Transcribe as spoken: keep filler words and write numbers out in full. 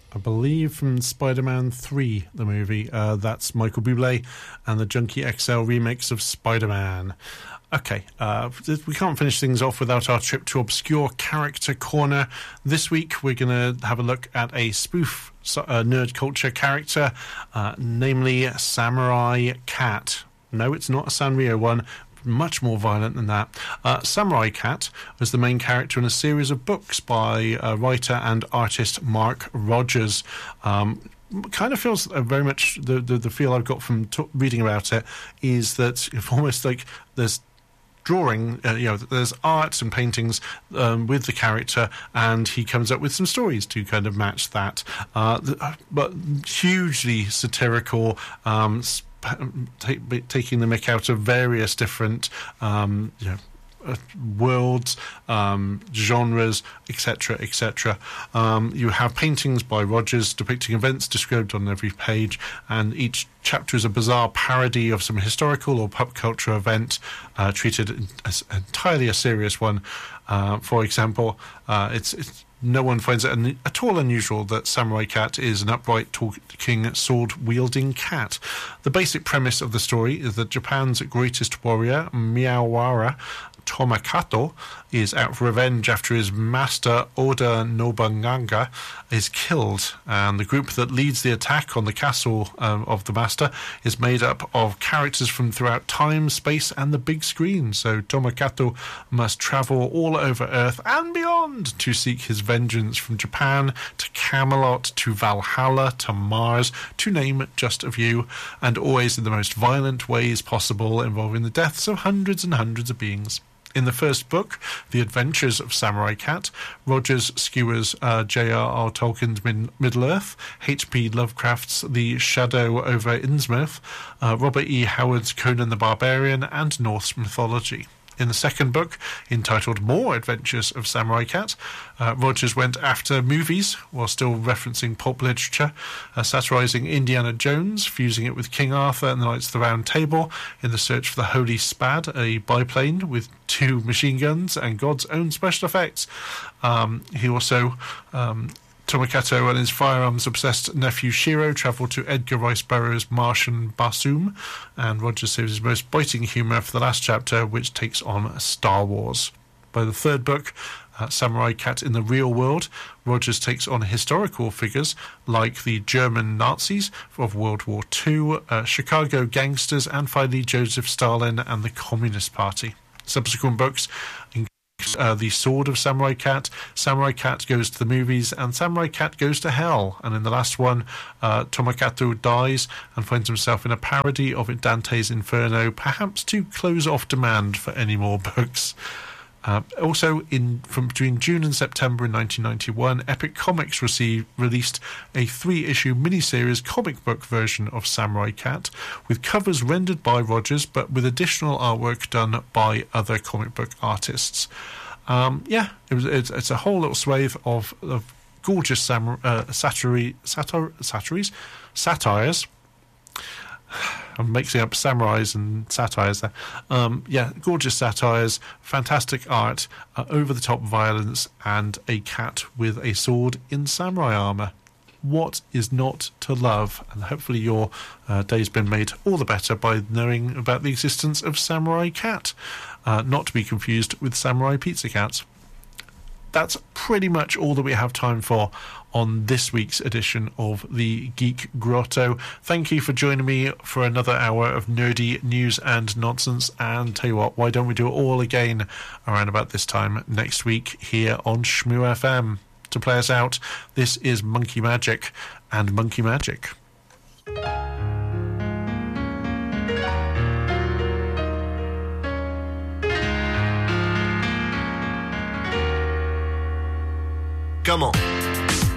I believe from Spider-Man three, the movie. Uh, that's Michael Bublé and the Junkie X L remix of Spider-Man. Okay, uh, we can't finish things off without our trip to Obscure Character Corner. This week we're going to have a look at a spoof uh, nerd culture character, uh, namely Samurai Cat. No, it's not a Sanrio one. Much more violent than that. Uh, Samurai Cat was the main character in a series of books by uh, writer and artist Mark Rogers. Um, kind of feels uh, very much the, the the feel I've got from t- reading about it is that it's almost like there's drawing, uh, you know, there's art and paintings um, with the character, and he comes up with some stories to kind of match that. Uh, the, but hugely satirical. Um, Take, taking the mick out of various different um, you know, uh, worlds, um, genres, et cetera, et cetera. Um, you have paintings by Rogers depicting events described on every page, and each chapter is a bizarre parody of some historical or pop culture event, uh, treated as entirely a serious one. Uh, for example, uh, it's, it's no one finds it un- at all unusual that Samurai Cat is an upright, talking, sword-wielding cat. The basic premise of the story is that Japan's greatest warrior, Miyawara Tomakato, is out for revenge after his master Oda Nobunaga is killed, and the group that leads the attack on the castle um, of the master is made up of characters from throughout time, space, and the big screen. So Tomakato must travel all over Earth and beyond to seek his vengeance, from Japan to Camelot to Valhalla to Mars, to name just a few, and always in the most violent ways possible, involving the deaths of hundreds and hundreds of beings. In the first book, The Adventures of Samurai Cat, Rogers skewers uh, J R R Tolkien's Mid- Middle-earth, H P Lovecraft's The Shadow over Innsmouth, uh, Robert E. Howard's Conan the Barbarian, and Norse mythology. In the second book, entitled More Adventures of Samurai Cat, uh, Rogers went after movies while still referencing pulp literature, uh, satirising Indiana Jones, fusing it with King Arthur and the Knights of the Round Table in the search for the Holy Spad, a biplane with two machine guns and God's own special effects. Um, he also... Um, Tomakato and his firearms-obsessed nephew Shiro travel to Edgar Rice Burroughs' Martian Barsoom, and Rogers saves his most biting humour for the last chapter, which takes on Star Wars. By the third book, uh, Samurai Cat in the Real World, Rogers takes on historical figures like the German Nazis of World War Two, uh, Chicago gangsters, and finally Joseph Stalin and the Communist Party. Subsequent books include Uh, the Sword of Samurai Cat, Samurai Cat Goes to the Movies, and Samurai Cat Goes to Hell. And in the last one, uh, Tomakato dies and finds himself in a parody of Dante's Inferno, perhaps to close off demand for any more books. Uh, also, in from between June and September in nineteen ninety-one, Epic Comics received, released a three-issue miniseries comic book version of Samurai Cat, with covers rendered by Rogers, but with additional artwork done by other comic book artists. Um, yeah, it was, it's, it's a whole little swathe of, of gorgeous samurai, uh, satire, satire, satires, satires. I'm mixing up samurais and satires there. Um, yeah, gorgeous satires, fantastic art, uh, over-the-top violence, and a cat with a sword in samurai armour. What is not to love? And hopefully your uh, day's been made all the better by knowing about the existence of Samurai Cat, uh, not to be confused with Samurai Pizza Cat. That's pretty much all that we have time for on this week's edition of the Geek Grotto. Thank you for joining me for another hour of nerdy news and nonsense. And tell you what, why don't we do it all again around about this time next week here on Shmoo F M? To play us out, this is Monkey Magic and Monkey Magic. Come on.